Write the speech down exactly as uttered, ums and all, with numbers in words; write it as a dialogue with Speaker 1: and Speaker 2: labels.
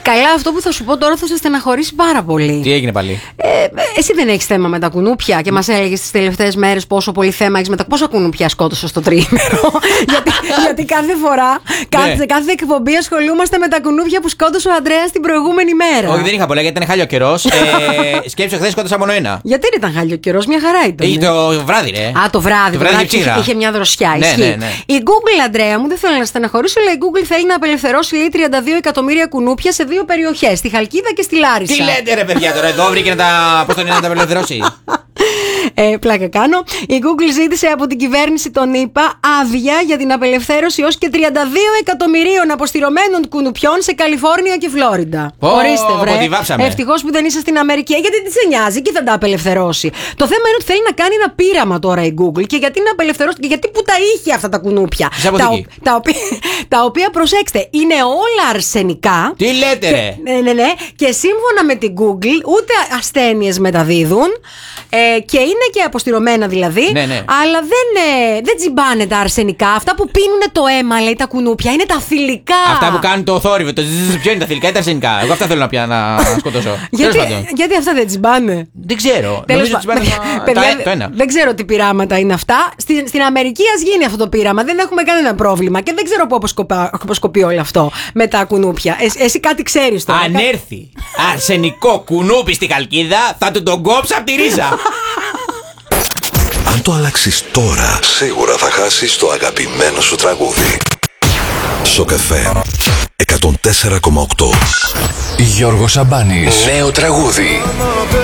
Speaker 1: Καλά, αυτό που θα σου πω τώρα θα σε στεναχωρήσει πάρα πολύ.
Speaker 2: Τι έγινε πάλι?
Speaker 1: Ε, εσύ δεν έχεις θέμα με τα κουνούπια και μας έλεγες τις τελευταίες μέρες πόσο πολύ θέμα έχεις με τα. Πόσα κουνούπια σκότωσα στο τριήμερο? γιατί, γιατί κάθε φορά, κάθε,
Speaker 2: ναι.
Speaker 1: κάθε εκπομπή ασχολούμαστε με τα κουνούπια που σκότωσε ο Ανδρέας την προηγούμενη μέρα.
Speaker 2: Όχι, δεν είχα πολλά γιατί ήταν χάλιο καιρός. ε, Σκέψου, χθες σκότωσα μόνο ένα.
Speaker 1: Γιατί δεν ήταν χάλιο καιρός, μια χαρά ήταν.
Speaker 2: Ε, το βράδυ, ρε.
Speaker 1: Α, το βράδυ,
Speaker 2: το βράδυ είχε,
Speaker 1: είχε μια δροσιά.
Speaker 2: Ναι,
Speaker 1: ισχύει.
Speaker 2: ναι, ναι.
Speaker 1: Η Google, Αντρέα μου, δεν θέλω να στεναχωρήσω, αλλά η Google θέλει να απελευθερώσει λέει, τριάντα δύο εκατομμύρια κουνούπια σε δύο περιοχές, στη Χαλκίδα και στη Λάρισα.
Speaker 2: Τι λέτε, ρε παιδιά, τώρα εδώ βρήκε να τα. Πώς τον είναι να τα απελευθερώσει?
Speaker 1: Ε, πλάκα κάνω. Η Google ζήτησε από την κυβέρνηση των ΗΠΑ άδεια για την απελευθέρωση ως και τριάντα δύο εκατομμυρίων αποστηρωμένων κουνουπιών σε Καλιφόρνια και Φλόριντα.
Speaker 2: Oh,
Speaker 1: ορίστε, βρε. Ευτυχώς που δεν είσαι στην Αμερική, γιατί τι σε νοιάζει και θα τα απελευθερώσει. Το θέμα είναι ότι θέλει να κάνει ένα πείραμα τώρα η Google και γιατί να απελευθερώσει και γιατί που τα είχε αυτά τα κουνούπια. Τα, τα, οποία, τα οποία, προσέξτε, είναι όλα αρσενικά.
Speaker 2: Τι λέτε,
Speaker 1: και,
Speaker 2: ρε.
Speaker 1: Ναι, ναι, ναι. Και σύμφωνα με την Google, ούτε ασθένειες μεταδίδουν. Ε, και είναι και αποστηρωμένα δηλαδή,
Speaker 2: ναι, ναι.
Speaker 1: αλλά δεν, ε, δεν τσιμπάνε τα αρσενικά. Αυτά που πίνουν το αίμα, λέει, τα κουνούπια, είναι τα θηλυκά.
Speaker 2: Αυτά που κάνουν το θόρυβο, το ζζζ, ποιο είναι τα θηλυκά ή τα αρσενικά? Εγώ αυτά θέλω να, πια, να σκοτώσω.
Speaker 1: γιατί, γιατί αυτά δεν τσιμπάνε?
Speaker 2: Δεν ξέρω. Νομίζω ότι τσιμπάνε
Speaker 1: παιδιά,
Speaker 2: το ένα.
Speaker 1: Δεν ξέρω τι πειράματα είναι αυτά. Στην, στην Αμερική ας γίνει αυτό το πείραμα. Δεν έχουμε κανένα πρόβλημα και δεν ξέρω πού αποσκοπεί όλο αυτό με τα κουνούπια. Ε, εσύ κάτι ξέρεις τώρα.
Speaker 2: Αν έρθει αρσενικό κουνούπι στη Χαλκίδα, θα του τον κόψω από τη ρίζα.
Speaker 3: Αν το αλλάξεις τώρα, σίγουρα θα χάσεις το αγαπημένο σου τραγούδι. Σοκ εφ εμ εκατόν τέσσερα κόμμα οκτώ.
Speaker 4: Γιώργος Σαμπάνης. Νέο τραγούδι.